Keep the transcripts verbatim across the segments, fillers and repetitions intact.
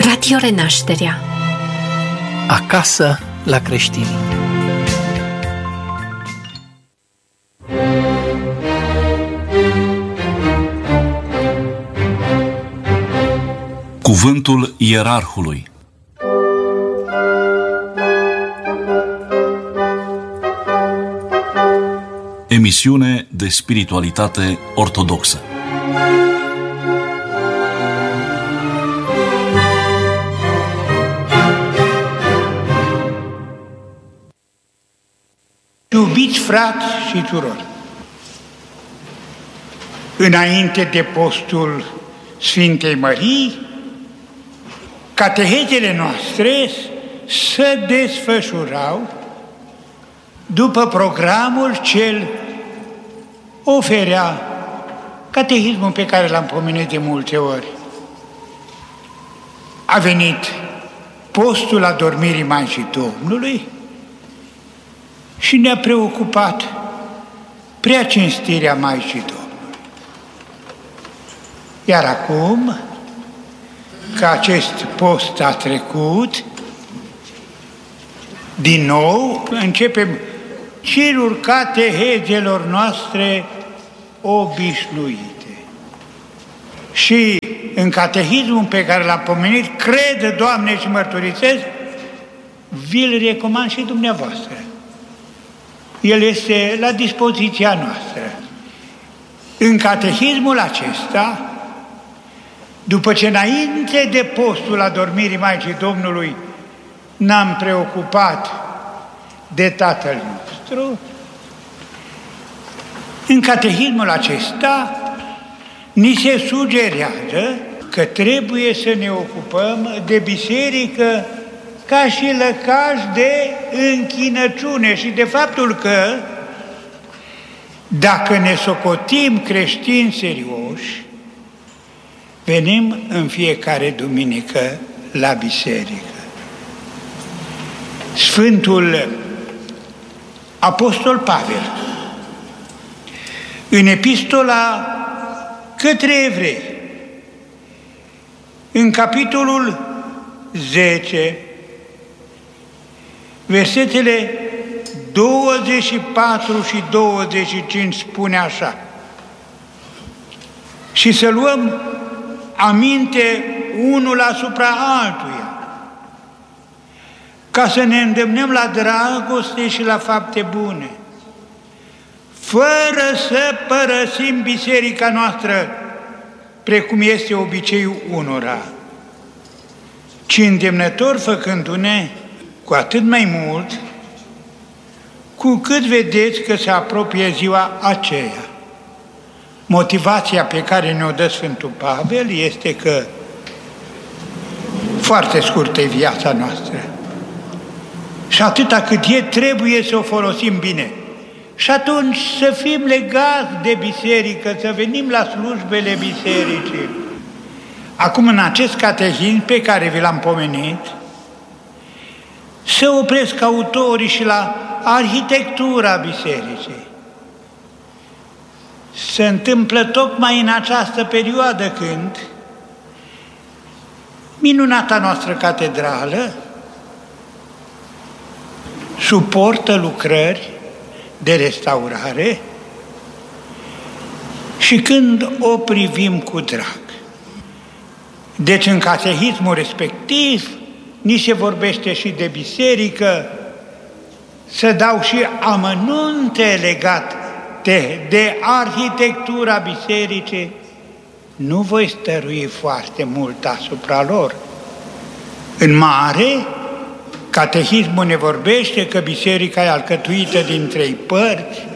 Radio Renașterea. Acasă la creștini. Cuvântul Ierarhului. Emisiune de spiritualitate ortodoxă. Iubiți frați și surori, înainte de postul Sfintei Mării, catehezele noastre se desfășurau după programul ce oferea catehismul pe care l-am pomenit de multe ori. A venit postul adormirii Maicii Domnului și ne-a preocupat preacinstirea Maicii Domnului. Iar acum, că acest post a trecut, din nou începem cerul catehezelor noastre obișnuite. Și în catehismul pe care l-am pomenit, cred, Doamne, și mărturisesc, vi-l recomand și dumneavoastră. El este la dispoziția noastră. În catehismul acesta, după ce înainte de postul adormirii Maicii Domnului n-am preocupat de Tatăl nostru, în catehismul acesta ni se sugerează că trebuie să ne ocupăm de biserică ca și lăcaș de închinăciune și de faptul că dacă ne socotim creștini serioși, venim în fiecare duminică la biserică. Sfântul Apostol Pavel, în epistola către evrei, în capitolul zece, versetele douăzeci și patru și douăzeci și cinci spune așa: și să luăm aminte unul asupra altuia, ca să ne îndemnăm la dragoste și la fapte bune, fără să părăsim biserica noastră, precum este obiceiul unora, ci îndemnător făcându-ne cu atât mai mult, cu cât vedeți că se apropie ziua aceea. Motivația pe care ne-o dă Sfântul Pavel este că foarte scurtă e viața noastră și atâta cât e trebuie să o folosim bine. Și atunci să fim legați de biserică, să venim la slujbele bisericii. Acum, în acest catehism pe care vi l-am pomenit, se opresc autorii și la arhitectura bisericii. Se întâmplă tocmai în această perioadă când minunata noastră catedrală suportă lucrări de restaurare și când o privim cu drag. Deci în catehismul respectiv ni se vorbește și de biserică, să dau și amănunte legate de arhitectura bisericii. Nu voi stărui foarte mult asupra lor. În mare, catehismul ne vorbește că biserica e alcătuită din trei părți: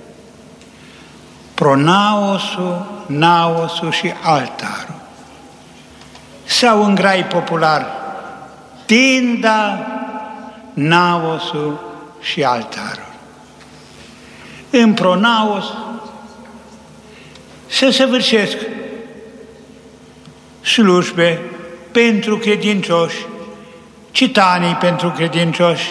pronaosul, naosul și altarul. Sau în grai popular, tinda, naosul și altarul. În pronaos se săvârșesc slujbe pentru credincioși, citanii pentru credincioși.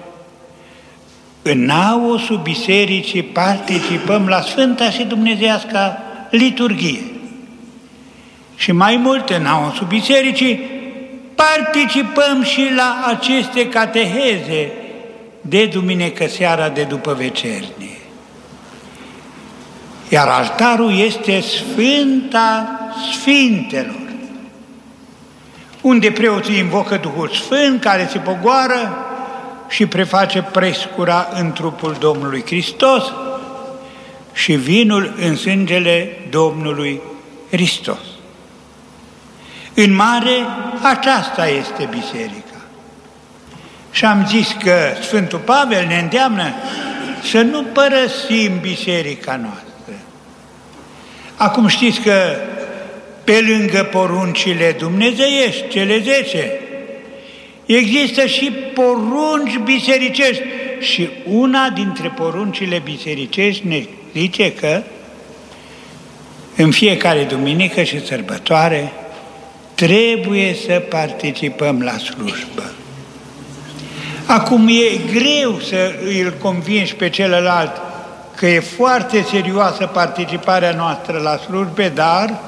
În naosul bisericii participăm la Sfânta și Dumnezeiasca liturghie. Și mai mult, în naosul bisericii participăm și la aceste cateheze de duminică seara de după vecernie. Iar altarul este Sfânta Sfintelor, unde preoții invocă Duhul Sfânt care se pogoară și preface prescura în trupul Domnului Hristos și vinul în sângele Domnului Hristos. În mare, aceasta este biserica. Și am zis că Sfântul Pavel ne îndeamnă să nu părăsim biserica noastră. Acum știți că pe lângă poruncile dumnezeiești, cele zece, există și porunci bisericești și una dintre poruncile bisericești ne zice că în fiecare duminică și sărbătoare trebuie să participăm la slujbă. Acum e greu să îl convingi pe celălalt că e foarte serioasă participarea noastră la slujbe, dar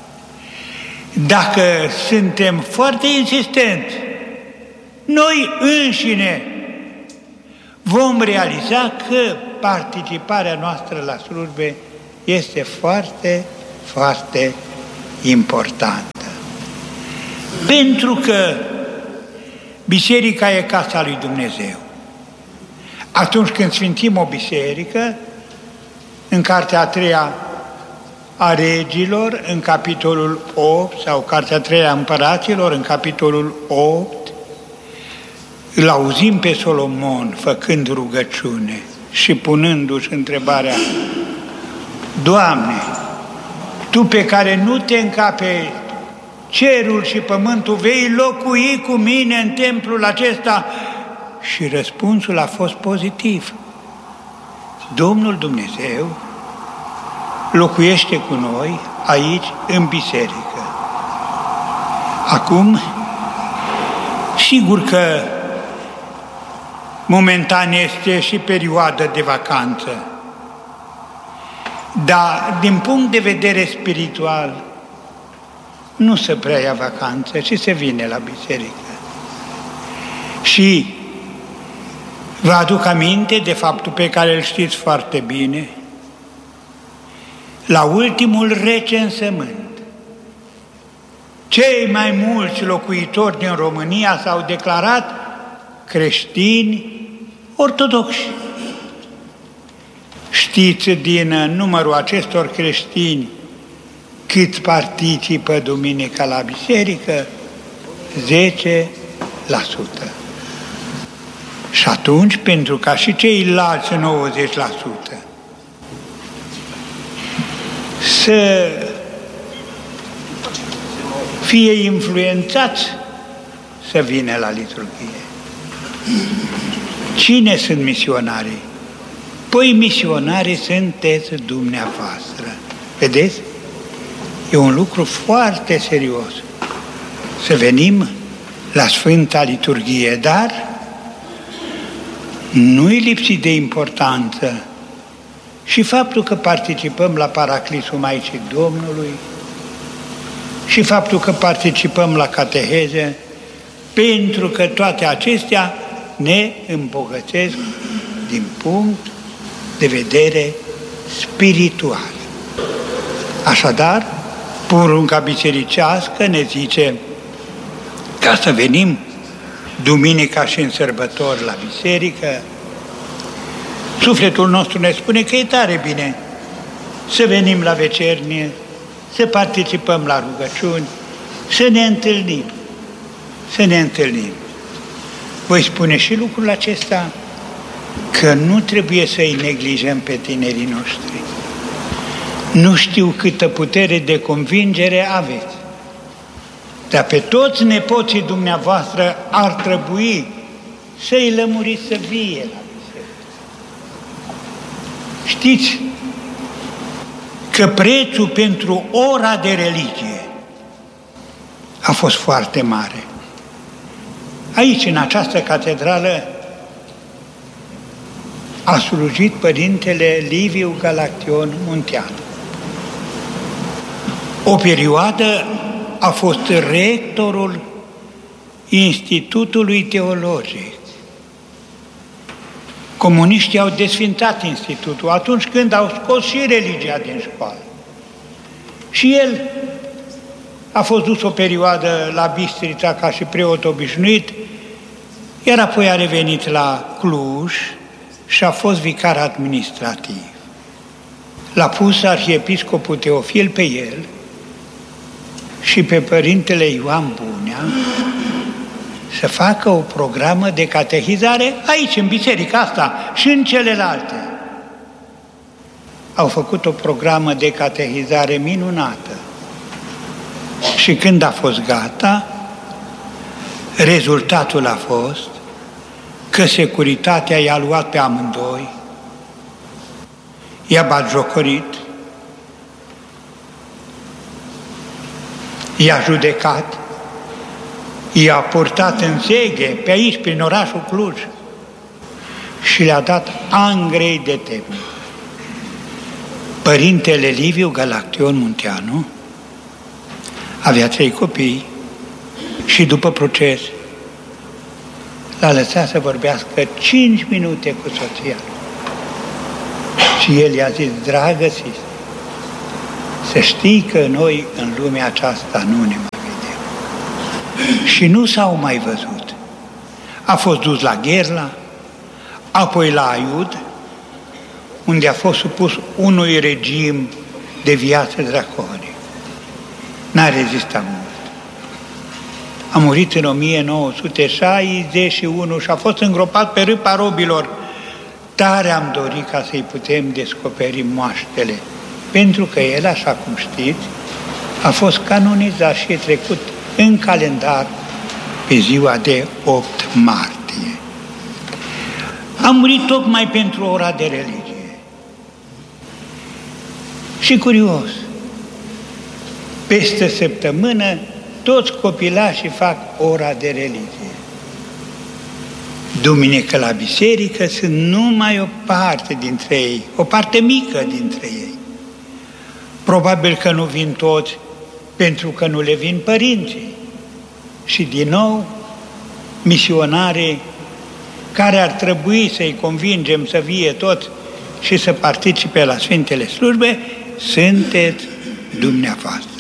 dacă suntem foarte insistenți, noi înșine vom realiza că participarea noastră la slujbe este foarte, foarte importantă. Pentru că biserica e casa lui Dumnezeu. Atunci când sfințim o biserică, în cartea a treia a regilor, în capitolul opt, sau cartea a treia a împăraților, în capitolul opt, îl auzim pe Solomon făcând rugăciune și punându-și întrebarea: Doamne, Tu pe care nu te încape cerul și pământul, vei locui cu mine în templul acesta? Și răspunsul a fost pozitiv. Domnul Dumnezeu locuiește cu noi aici, în biserică. Acum, sigur că momentan este și perioadă de vacanță, dar din punct de vedere spiritual nu se prea ia vacanță, ci se vine la biserică. Și vă aduc aminte de faptul pe care îl știți foarte bine: la ultimul recensământ, cei mai mulți locuitori din România s-au declarat creștini ortodoxi. Știți din numărul acestor creștini cât participă duminica la biserică? zece la sută. Și atunci, pentru ca și ceilalți nouăzeci la sută să fie influențați să vină la liturghie. Cine sunt misionarii? Păi misionarii sunteți dumneavoastră. Vedeți? E un lucru foarte serios să venim la Sfânta Liturghie, dar nu-i lipsit de importanță și faptul că participăm la Paraclisul Maicii Domnului și faptul că participăm la cateheze, pentru că toate acestea ne îmbogățesc din punct de vedere spiritual. Așadar, porunca bisericească ne zice ca să venim duminica și în sărbători la biserică. Sufletul nostru ne spune că e tare bine să venim la vecernie, să participăm la rugăciuni, să ne întâlnim, să ne întâlnim. Voi spune și lucrul acesta, că nu trebuie să-i neglijăm pe tinerii noștri. Nu știu câtă putere de convingere aveți, dar pe toți nepoții dumneavoastră ar trebui să-i lămuriți să vie la biserică. Știți că prețul pentru ora de religie a fost foarte mare. Aici, în această catedrală, a slujit Părintele Liviu Galaction Munteanu. O perioadă a fost rectorul Institutului Teologic. Comuniștii au desfințat institutul atunci când au scos și religia din școală. Și el a fost dus o perioadă la Bistrița ca și preot obișnuit, iar apoi a revenit la Cluj și a fost vicar administrativ. L-a pus arhiepiscopul Teofil pe el și pe părintele Ioan Bunea să facă o programă de catehizare aici, în biserica asta și în celelalte. Au făcut o programă de catehizare minunată. Și când a fost gata, rezultatul a fost că securitatea i-a luat pe amândoi, i-a batjocorit, i-a judecat, i-a purtat în zeghe pe aici, prin orașul Cluj și le-a dat ani grei de temă. Părintele Liviu Galaction Munteanu avea trei copii și după proces l-a lăsat să vorbească cinci minute cu soția. Și el i-a zis: dragă sis, să știi că noi în lumea aceasta nu ne mai vedem. Și nu s-au mai văzut. A fost dus la Gherla, apoi la Aiud, unde a fost supus unui regim de viață draconic. N-a rezistat mult. A murit în o mie nouă sute șaizeci și unu și a fost îngropat pe râpa robilor. Tare am dorit ca să-i putem descoperi moaștele, pentru că el, așa cum știți, a fost canonizat și e trecut în calendar pe ziua de opt martie. A murit tocmai pentru ora de religie. Și curios, peste săptămână toți copilașii fac ora de religie. Duminică la biserică sunt numai o parte dintre ei, o parte mică dintre ei. Probabil că nu vin toți pentru că nu le vin părinții. Și din nou, misionarii care ar trebui să-i convingem să vie toți și să participe la Sfintele Slujbe, sunteți dumneavoastră.